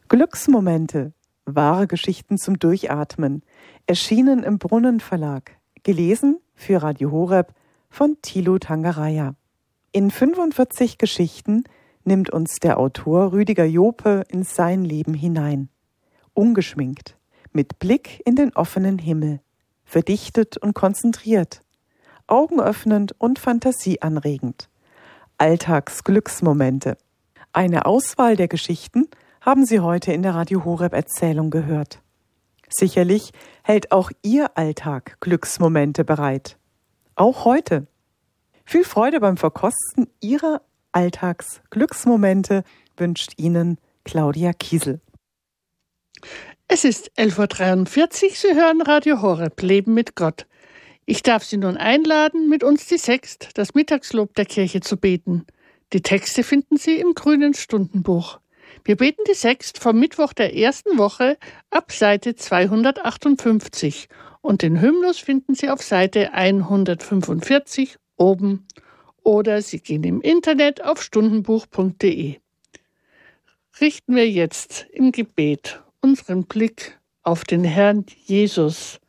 Glücksmomente, wahre Geschichten zum Durchatmen, erschienen im Brunnenverlag, gelesen für Radio Horeb von Thilo Tangeraya. In 45 Geschichten nimmt uns der Autor Rüdiger Jope in sein Leben hinein. Ungeschminkt, mit Blick in den offenen Himmel, verdichtet und konzentriert, augenöffnend und fantasieanregend. Alltagsglücksmomente. Eine Auswahl der Geschichten haben Sie heute in der Radio Horeb Erzählung gehört. Sicherlich hält auch Ihr Alltag Glücksmomente bereit. Auch heute. Viel Freude beim Verkosten Ihrer Alltagsglücksmomente wünscht Ihnen Claudia Kiesel. Es ist 11.43 Uhr, Sie hören Radio Horeb, Leben mit Gott. Ich darf Sie nun einladen, mit uns die Sext, das Mittagslob der Kirche, zu beten. Die Texte finden Sie im Grünen Stundenbuch. Wir beten die Sext vom Mittwoch der ersten Woche ab Seite 258 und den Hymnus finden Sie auf Seite 145 oben oder Sie gehen im Internet auf stundenbuch.de. Richten wir jetzt im Gebet unseren Blick auf den Herrn Jesus,